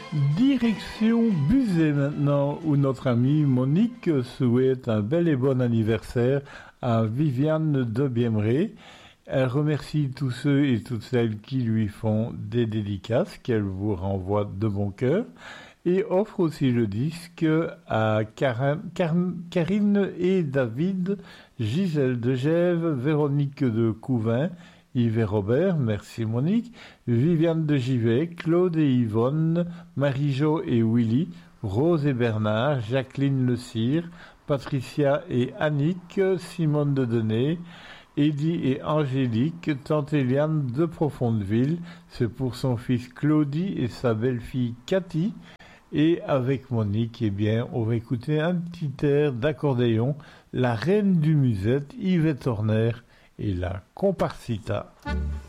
Direction Buzet maintenant, où notre amie Monique souhaite un bel et bon anniversaire à Viviane de Biemré. Elle remercie tous ceux et toutes celles qui lui font des dédicaces, qu'elle vous renvoie de bon cœur, et offre aussi le disque à Karine et David, Gisèle de Gève, Véronique de Couvin, Yves et Robert, merci Monique, Viviane de Givet, Claude et Yvonne, Marie-Jo et Willy, Rose et Bernard, Jacqueline Le Cire, Patricia et Annick, Simone de Denay, Eddie et Angélique, Tante Eliane de Profondeville, c'est pour son fils Claudie et sa belle-fille Cathy. Et avec Monique, eh bien, on va écouter un petit air d'accordéon, La Reine du Musette, Yvette Horner et la Comparsita.